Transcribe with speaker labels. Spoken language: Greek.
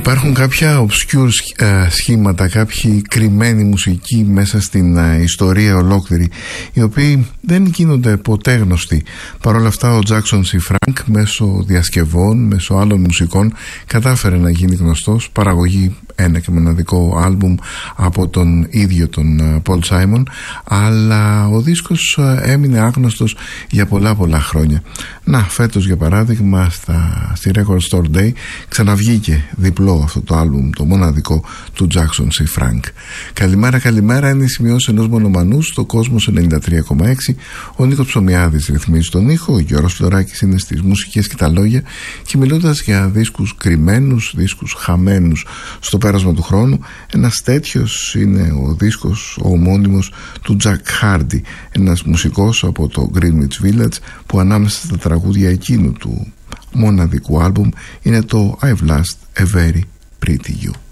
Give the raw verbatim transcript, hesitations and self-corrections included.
Speaker 1: Υπάρχουν κάποια obscure σχήματα, κάποιοι κρυμμένοι μουσικοί μέσα στην ιστορία ολόκληρη, οι οποίοι δεν γίνονται ποτέ γνωστοί. Παρ' όλα αυτά ο Jackson C. Frank μέσω διασκευών, μέσω άλλων μουσικών κατάφερε να γίνει γνωστός, παραγωγή ένα και μοναδικό άλμπουμ από τον ίδιο τον Paul Simon, αλλά ο δίσκος έμεινε άγνωστος για πολλά πολλά χρόνια. Να, φέτος για παράδειγμα στα, στη Record Store Day ξαναβγήκε διπλό αυτό το άλμπουμ, το μοναδικό του Jackson C. Frank. Καλημέρα, καλημέρα, είναι οι σημειώσεις ενός μονομανού στο Κόσμος ενενήντα τρία κόμμα έξι. Ο Νίκος Ψωμιάδης ρυθμίζει τον ήχο, ο Γιώργος Φλωράκης είναι στις μουσικές και τα λόγια, και μιλώντας για δίσκους κρυμμένους, δίσκους χαμένους στο πέρασμα του χρόνου, ένας τέτοιος είναι ο δίσκος ο ομώνυμος του Jack Hardy, ένας μουσικός από το Greenwich Village, που ανάμεσα στα τραγούδια εκείνου του μοναδικού άλμπουμ είναι το I've Lost a Very Pretty You.